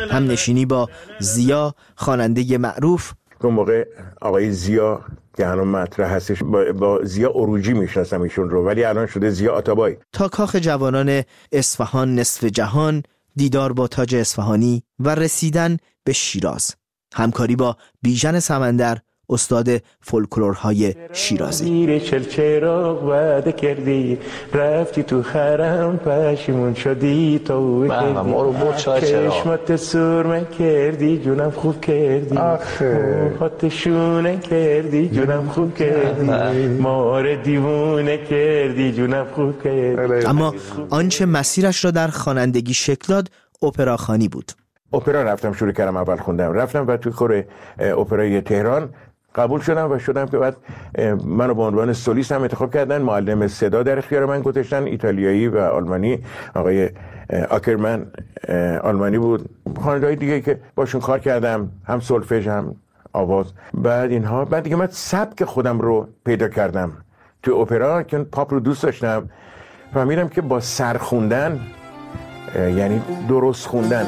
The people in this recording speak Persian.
هم نشینی با زیا خواننده معروف. اون موقع آقای زیا که الان مطرح هستش، با زیا عروجی میشناسم ایشون رو، ولی الان شده زیا آتابای. تا کاخ جوانان اصفهان نصف جهان، دیدار با تاج اصفهانی و رسیدن به شیراز. همکاری با بیژن سمندر، استاد فولکلورهای شیرازی. چراغ وعده کردی رفتی تو حرم پشیمون شدی تو کردی ما رو برد شاید چشمت سرمه کردی جونم خوب کردی موهات شونه کردی جونم خوب کردی مار دیوونه کردی جونم خوب کردی. اما آنچه مسیرش را در خوانندگی شکل داد اپراخوانی بود. اپرا رفتم شروع کردم، اول خوندم، رفتم و توی کور اپرای تهران قبول شدم و شدم که بعد منو به عنوان سولیست هم انتخاب کردن. معلم صدا در اختیار من گذاشتن، ایتالیایی و آلمانی، آقای آکرمن آلمانی بود، خواننده‌های دیگه که باشون کار کردم، هم سولفژ هم آواز. بعد دیگه من سبک خودم رو پیدا کردم تو اپرا که پاپ رو دوست داشتم. فهمیدم که با سر خوندن یعنی درست خوندن